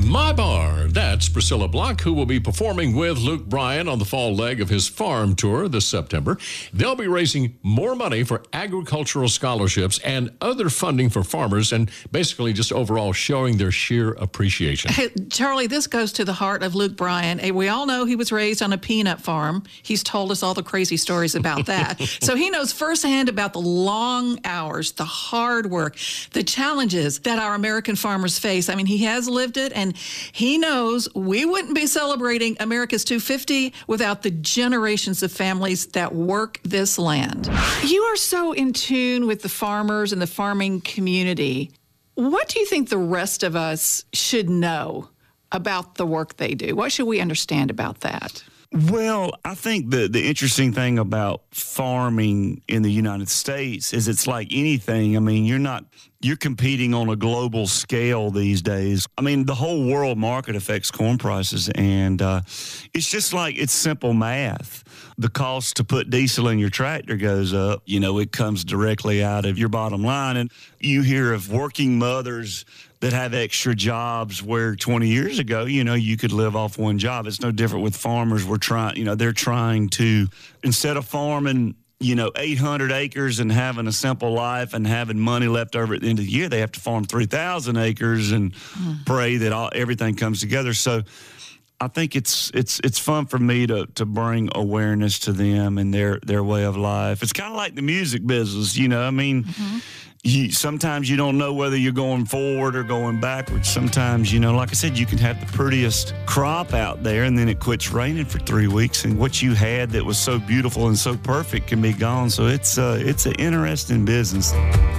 My Bar. That's Priscilla Block, who will be performing with Luke Bryan on the fall leg of his farm tour this September. They'll be raising more money for agricultural scholarships and other funding for farmers, and basically just overall showing their sheer appreciation. Hey, Charlie, this goes to the heart of Luke Bryan. We all know he was raised on a peanut farm. He's told us all the crazy stories about that. So he knows firsthand about the long hours, the hard work, the challenges that our American farmers face. I mean, he has lived it, and he knows we wouldn't be celebrating America's 250 without the generations of families that work this land. You are so in tune with the farmers and the farming community. What do you think the rest of us should know about the work they do? What should we understand about that? Well, I think the interesting thing about farming in the United States is it's like anything. I mean, you're competing on a global scale these days. I mean, the whole world market affects corn prices, and it's just like it's simple math. The cost to put diesel in your tractor goes up. You know, it comes directly out of your bottom line. And you hear of working mothers that have extra jobs where 20 years ago, you know, you could live off one job. It's no different with farmers. They're trying to, instead of farming, 800 acres and having a simple life and having money left over at the end of the year, they have to farm 3,000 acres and pray that everything comes together. So I think it's fun for me to bring awareness to them and their way of life. It's kind of like the music business, I mean, sometimes you don't know whether you're going forward or going backwards. Sometimes, like I said, you can have the prettiest crop out there and then it quits raining for 3 weeks, and what you had that was so beautiful and so perfect can be gone. So it's an interesting business.